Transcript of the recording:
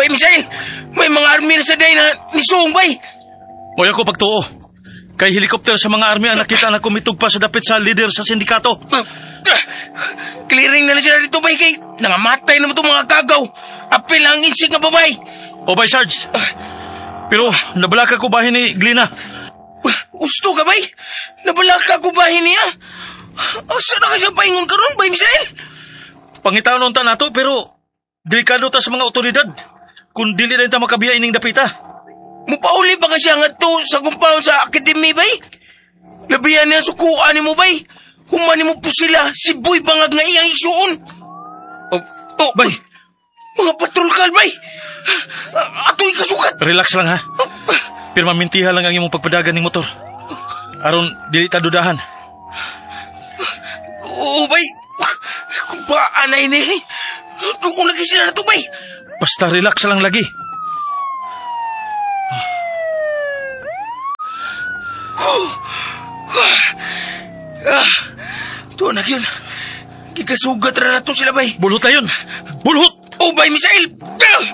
Bay, Misael, may mga army na sa day na nisuong, bay. Moy ako pagtuo. Kay helikopter sa mga army ang nakita na kumitog pa sa dapit sa leader sa sindikato. Clearing na lang sila dito, bay, kay nangamatay naman itong mga kagaw. Apil ang insig nga babay. O bay, Sarge. Pero nabalaka ko bahin ni Glina. Gusto ka, bay? Nabalaka ko bahin niya? Asa na kasi paingon ka ron, bay, Misael? Pangitaon ta nato, pero delikado ta sa mga otoridad. Kung dili na ta makabiya ining dapita. Mupauli ba kasi ang ato sa compound sa akademi, bay? Labihan niya sukuan ni mo, bay? Humani mo po sila, si Boy bangag na iyang isuon. Bay. Mga patrolkal, bay. Ato'y kasukat. Relax lang, ha? Pero mamintiha lang ang imong pagpadagan ng motor. Aron, dili ta dudahan. Oo, bay. Kung ba, anay ni. Doon ko lagi sila na to, bay. Basta relax lang lagi. Doon na yun. Gigasugat na to sila, bay. Bulhot na yun. Bulhot! Oh, bay, Misael.